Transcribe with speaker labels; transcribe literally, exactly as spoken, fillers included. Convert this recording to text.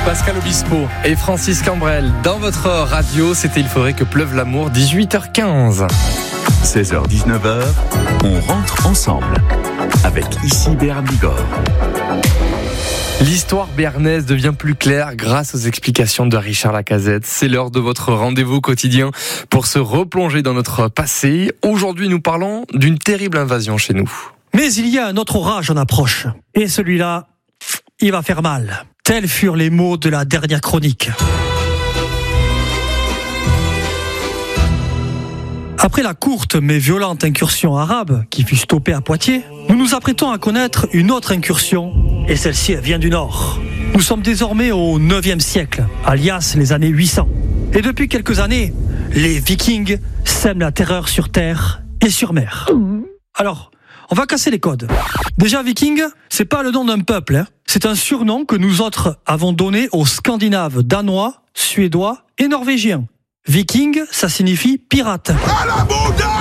Speaker 1: Pascal Obispo et Francis Cambrel dans votre radio, c'était Il faudrait que pleuve l'amour, dix-huit heures quinze.
Speaker 2: seize heures dix-neuf heures, on rentre ensemble avec ici Béarn Bigorre.
Speaker 1: L'histoire béarnaise devient plus claire grâce aux explications de Richard Lacazette. C'est l'heure de votre rendez-vous quotidien pour se replonger dans notre passé. Aujourd'hui, nous parlons d'une terrible invasion chez nous.
Speaker 3: Mais il y a un autre orage en approche. Et celui-là, il va faire mal. Tels furent les mots de la dernière chronique. Après la courte mais violente incursion arabe qui fut stoppée à Poitiers, nous nous apprêtons à connaître une autre incursion, et celle-ci elle vient du nord. Nous sommes désormais au neuvième siècle, alias les années huit cents. Et depuis quelques années, les Vikings sèment la terreur sur terre et sur mer. Alors, on va casser les codes. Déjà, Viking, c'est pas le nom d'un peuple, hein. C'est un surnom que nous autres avons donné aux Scandinaves danois, suédois et norvégiens. Viking, ça signifie pirate.